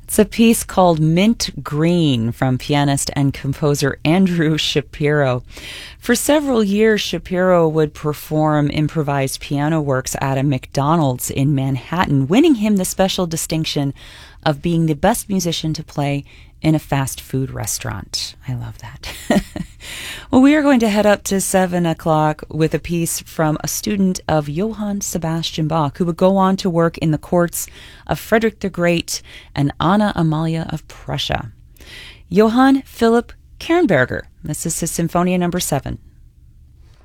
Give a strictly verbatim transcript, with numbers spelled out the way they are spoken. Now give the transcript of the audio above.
It's a piece called Mint Green from pianist and composer Andrew Shapiro. For several years, Shapiro would perform improvised piano works at a McDonald's in Manhattan, winning him the special distinction of being the best musician to play in a fast food restaurant. I love that. Well, we are going to head up to seven o'clock with a piece from a student of Johann Sebastian Bach, who would go on to work in the courts of Frederick the Great and Anna Amalia of Prussia. Johann Philipp Kernberger. This is his Symphonia number seven.